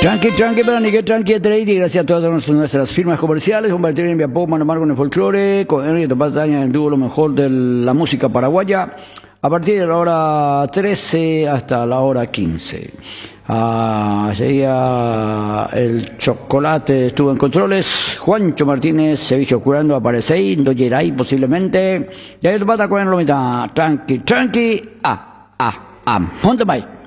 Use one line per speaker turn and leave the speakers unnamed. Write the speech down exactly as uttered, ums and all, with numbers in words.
Tranqui, tranqui, pero ni que tranqui, trade, y gracias a todas nuestras firmas comerciales, convertir en Viapop, Manamar con el folclore, con Enrique Topataña, el dúo lo mejor de la música paraguaya, a partir de la hora trece hasta la hora quince. Ah, seguía el chocolate, estuvo en controles, Juancho Martínez, Sevillo curando, aparece ahí, no llegará posiblemente, y ahí Topata con el mitad, tranqui, tranqui, ah, ah, ah, ponte bye.